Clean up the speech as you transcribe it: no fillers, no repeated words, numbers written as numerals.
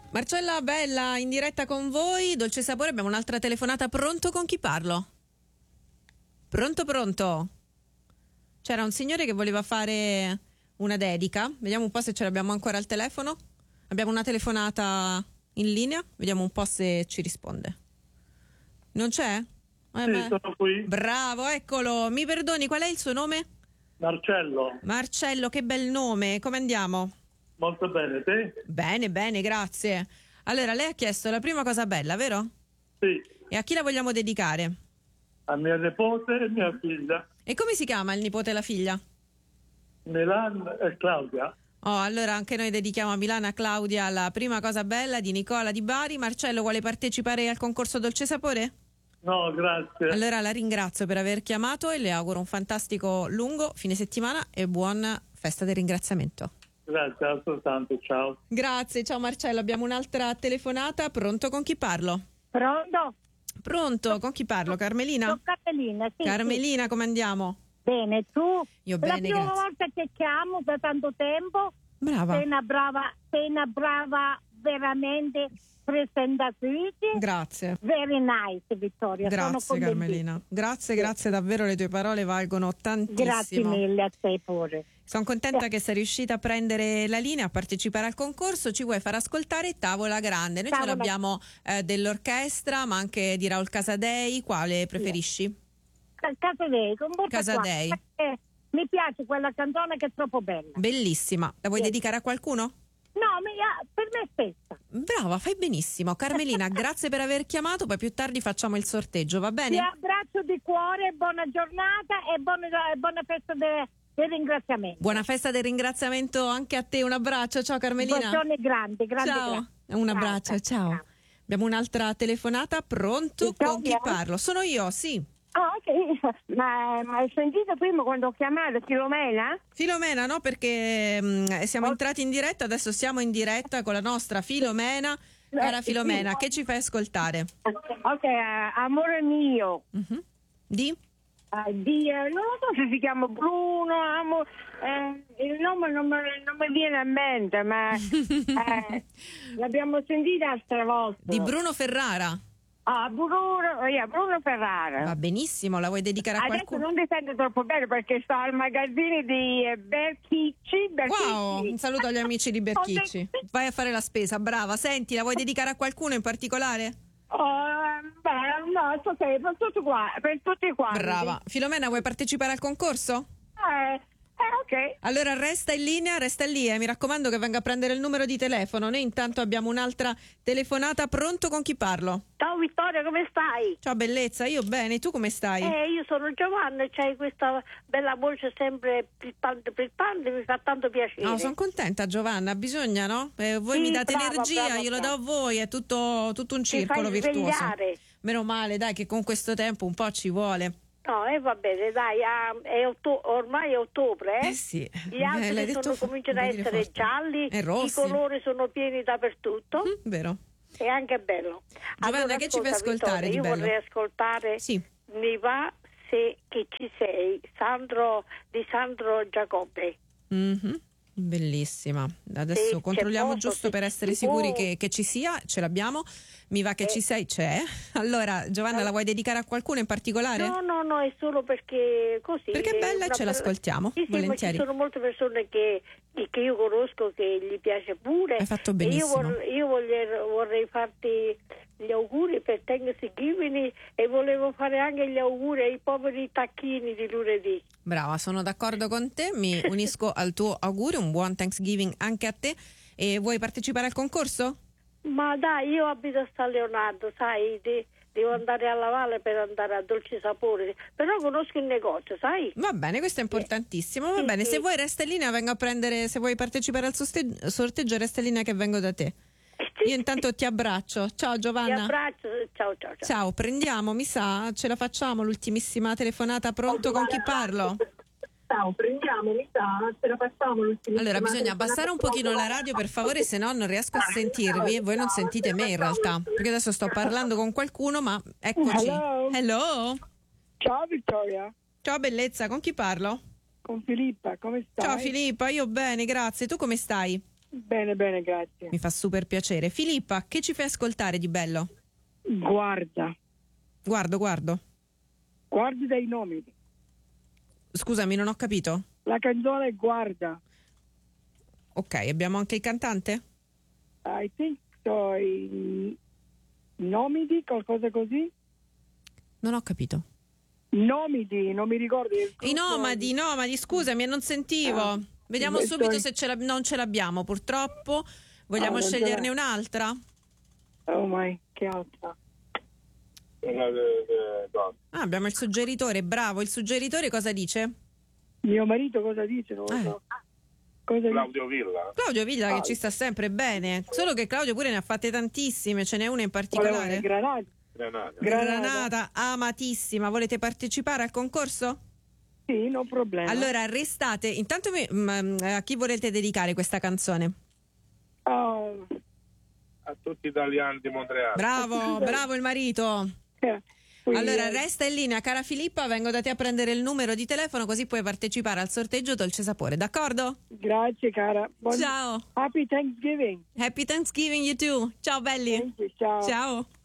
Marcella Bella, in diretta con voi, Dolce Sapore, abbiamo un'altra telefonata. Pronto, con chi parlo? Pronto? C'era un signore che voleva fare una dedica, vediamo un po' se ce l'abbiamo ancora al telefono. Abbiamo una telefonata in linea, vediamo un po' se ci risponde. Non c'è? Sì, sono qui. Bravo, eccolo. Mi perdoni, qual è il suo nome? Marcello, che bel nome, come andiamo? molto bene, te? Bene, grazie. Allora, lei ha chiesto la prima cosa bella, vero? Sì, E a chi la vogliamo dedicare? a mia nipote e mia figlia, E come si chiama il nipote e la figlia? Milan e Claudia. Oh, allora anche noi dedichiamo a Milana Claudia la prima cosa bella di Nicola di Bari. Marcello, vuole partecipare al concorso Dolce Sapore? No, grazie. Allora la ringrazio per aver chiamato e le auguro un fantastico lungo fine settimana e buona festa del ringraziamento. Grazie, altrettanto, ciao. Grazie, ciao Marcello. Abbiamo un'altra telefonata. Pronto, con chi parlo? Pronto, con chi parlo? Carmelina? Sono Carmelina, sì. Carmelina, come andiamo? Bene, tu? Io È bene, la prima grazie. volta che chiamo da tanto tempo. Brava. Sei una brava veramente presentatrice. Grazie. Very nice, Vittoria. Sono Grazie contentissima. Carmelina. Grazie davvero, le tue parole valgono tantissimo. Grazie mille a te pure. Sono contenta che sei riuscita a prendere la linea, a partecipare al concorso. Ci vuoi far ascoltare Tavola Grande? Noi ce Tavola- l'abbiamo dell'orchestra, ma anche di Raul Casadei. Quale preferisci? Casadei, con molta Casadei. qua, perché mi piace quella canzone che è troppo bella. Bellissima. La vuoi Sì. dedicare a qualcuno? No, per me stessa. Brava, fai benissimo. Carmelina, grazie per aver chiamato, poi più tardi facciamo il sorteggio, va Ti bene? abbraccio di cuore, buona giornata e buona festa del ringraziamento. Buona festa del ringraziamento anche a te, un abbraccio, ciao Carmelina. Bacione grande. Ciao, un abbraccio, ciao. Abbiamo un'altra telefonata, pronto? Sì, Con chi ciao. parlo? Sono io, sì. Ah, ok, ma hai sentito prima quando ho chiamato Filomena? Filomena, no? Perché siamo entrati in diretta, adesso siamo in diretta con la nostra Filomena. Cara Filomena, che ci fai ascoltare? Ok, amore mio, Mhm. Di? non so se si chiama Bruno, il nome non mi viene a mente, ma l'abbiamo sentita altre volte. Di Bruno Ferrara. Ah, Bruno Ferrara. Va benissimo, la vuoi dedicare a Adesso qualcuno? non ti sento troppo bene perché sto al magazzino di Berchicci. Wow, un saluto agli amici di Berchicci. Vai a fare la spesa, brava. Senti, la vuoi dedicare a qualcuno in particolare? No, ok, per tutti quanti. Brava. Filomena, vuoi partecipare al concorso? Ok. Allora resta in linea, resta lì, mi raccomando che venga a prendere il numero di telefono. Noi intanto abbiamo un'altra telefonata. Pronto, con chi parlo? Ciao Vittoria, come stai? Ciao bellezza, io bene, tu come stai? Io sono Giovanna e c'hai questa bella voce sempre pippante, mi fa tanto piacere. No, sono contenta Giovanna, bisogna, no? Voi Sì, mi date brava, energia, brava, io lo do a voi, è tutto un Ti circolo fai virtuoso. svegliare. Meno male, dai, che con questo tempo un po' ci vuole. No, va bene, dai, ormai è ottobre, Eh sì, Gli altri l'hai detto cominciano a vuol dire essere forte. gialli, E i rossi. colori sono pieni dappertutto, Vero. è anche bello. Giovanna, Allora, che ci fai ascolta, ascoltare Vittoria, di io bello? vorrei ascoltare Sì. Mi va se che ci sei, di Sandro Giacobbe. Mhm. Bellissima. Adesso Sì, controlliamo c'è posto, giusto per sì, essere sì, sicuri oh. che ci sia, ce l'abbiamo. Mi va che ci sei, c'è. Allora, Giovanna, la vuoi dedicare a qualcuno in particolare? No, è solo perché così. Perché è bella e una ce l'ascoltiamo, Sì, volentieri. ma ci sono molte persone che io conosco che gli piace pure. Hai fatto E benissimo. io vorrei farti gli auguri per Thanksgiving e volevo fare anche gli auguri ai poveri tacchini di lunedì. Brava, sono d'accordo con te, mi unisco al tuo augurio, un buon Thanksgiving anche a te. E vuoi partecipare al concorso? Ma dai, io abito a San Leonardo, sai, devo andare alla valle per andare a Dolce Sapore, però conosco il negozio, sai? Va bene, questo è importantissimo. Va Sì, bene, sì. se vuoi resta in linea, vengo a prendere, se vuoi partecipare al sorteggio, resta in linea che vengo da te. Io intanto ti abbraccio. Ciao Ti Giovanna. abbraccio, ciao. Ciao, prendiamo, mi sa, ce la facciamo l'ultimissima telefonata. Pronto, con chi parlo? Ciao, ce la facciamo l'ultima. Allora, bisogna abbassare un pochino la radio, per favore, se no non riesco a sentirvi e voi non sentite me in realtà, perché adesso sto parlando con qualcuno, ma eccoci. Hello. Ciao Vittoria, Ciao bellezza, con chi parlo? con Filippa, come stai? Ciao Filippa, io bene, grazie. Tu come stai? Bene, grazie. Mi fa super piacere. Filippa, che ci fai ascoltare di bello? Guarda dai nomi. Scusami, non ho capito. La canzone Guarda. Ok, abbiamo anche il cantante? I think so. Nomidi, qualcosa così? Non ho capito. Nomidi, non mi ricordo. I nomadi, scusami, non sentivo. Vediamo subito se non ce l'abbiamo, purtroppo. Vogliamo sceglierne un'altra? Oh my, che altra? Abbiamo il suggeritore, bravo. Il suggeritore cosa dice? Mio marito cosa dice? Non lo so. Cosa Claudio Villa. Claudio Villa che ci sta sempre bene. Solo che Claudio pure ne ha fatte tantissime, ce n'è una in particolare. Granata, amatissima. Volete partecipare al concorso? Sì, non problema. Allora, restate. Intanto a chi volete dedicare questa canzone? Oh. A tutti gli italiani di Montreal. Bravo il marito. Allora, resta in linea, cara Filippa, vengo da te a prendere il numero di telefono così puoi partecipare al sorteggio Dolce Sapore, d'accordo? Grazie cara. Ciao. Happy Thanksgiving. Happy Thanksgiving you too. Ciao belli. Thank you, ciao. Ciao.